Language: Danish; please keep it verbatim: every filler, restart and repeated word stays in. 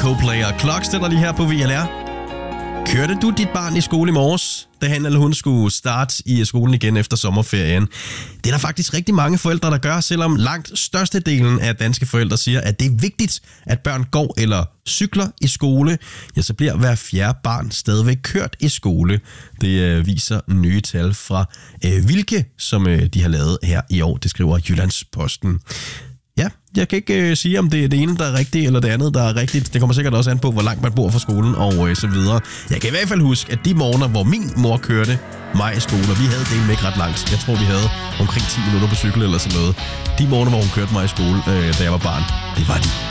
Coldplay og Clocks, stiller lige her på V L R. Kørte du dit barn i skole i morges, da han eller hun skulle starte i skolen igen efter sommerferien? Det er der faktisk rigtig mange forældre, der gør, selvom langt størstedelen af danske forældre siger, at det er vigtigt, at børn går eller cykler i skole. Ja, så bliver hver fjerde barn stadigvæk kørt i skole. Det øh, viser nye tal fra øh, Vilke, som øh, de har lavet her i år. Det skriver Jyllandsposten. Ja, jeg kan ikke øh, sige, om det er det ene, der er rigtigt, eller det andet, der er rigtigt. Det kommer sikkert også an på, hvor langt man bor fra skolen og øh, så videre. Jeg kan i hvert fald huske, at de morgener, hvor min mor kørte mig i skole, og vi havde det ikke ret langt. Jeg tror, vi havde omkring ti minutter på cykel eller sådan noget. De morgener, hvor hun kørte mig i skole, øh, da jeg var barn, det var de